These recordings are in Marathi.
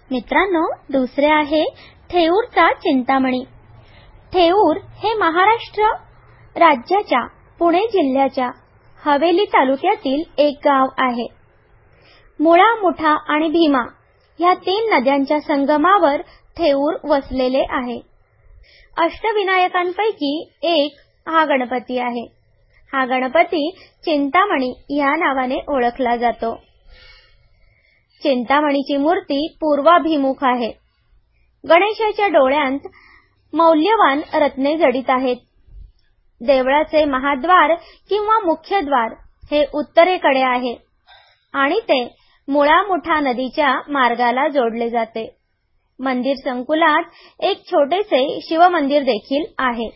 मित्रांनो, दुसरे आहे थेऊरचा चिंतामणी। थेऊर हे महाराष्ट्र राज्याच्या पुणे जिल्ह्याच्या हवेली तालुक्यातील एक गाव आहे। मुळा, मुठा आणि भीमा या 3 नद्यांच्या संगमावर थेऊर वसलेले आहे। अष्टविनायकांपैकी एक हा गणपती आहे। हा गणपती चिंतामणी या नावाने ओळखला जातो। चिंतामणीची मूर्ती पूर्वाभिमुख आहे। गणेशाच्या डोळ्यांत मौल्यवान रत्ने जडित आहेत। देवळाचे महाद्वार किंवा मुख्य द्वार हे उत्तरेकडे आहे आणि ते मुळा मुठा नदीच्या मार्गाला जोडले जाते। मंदिर संकुलात एक छोटेसे शिवमंदिर देखील आहे।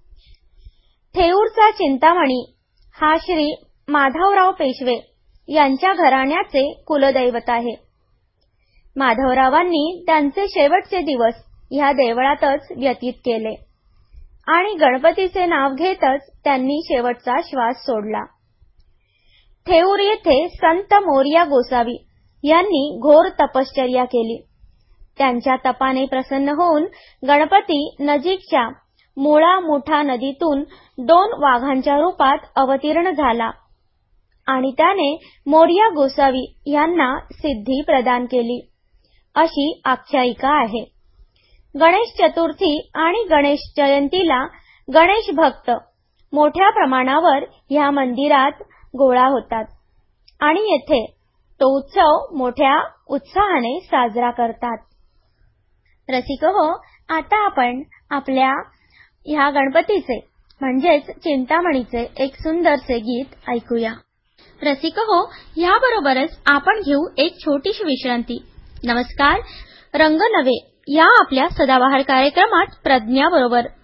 थेऊरचा चिंतामणी हा श्री माधवराव पेशवे यांच्या घराण्याचे कुलदैवत आहे। माधवरावांनी त्यांचे शेवटचे दिवस ह्या देवळातच व्यतीत केले आणि गणपतीचे नाव घेतच त्यांनी शेवटचा श्वास सोडला। थेऊर येथे संत मोरया गोसावी यांनी घोर तपश्चर्या केली। त्यांच्या तपाने प्रसन्न होऊन गणपती नजीकच्या मुळा मुठा नदीतून 2 वाघांच्या रूपात अवतीर्ण झाला आणि त्याने मोरया गोसावी यांना सिद्धी प्रदान केली, अशी आख्यायिका आहे। गणेश चतुर्थी आणि गणेश जयंतीला गणेश भक्त मोठ्या प्रमाणावर ह्या मंदिरात गोळा होतात आणि येथे तो उत्सव मोठ्या उत्साहाने साजरा करतात। रसिको, आता आपण आपल्या ह्या गणपतीचे म्हणजेच चिंतामणीचे एक सुंदरसे गीत ऐकूया। रसिको, याबरोबरच आपण घेऊ एक छोटीशी विश्रांती। नमस्कार, रंग नवे या आपल्या सदाबहार कार्यक्रमात प्रज्ञा बरोबर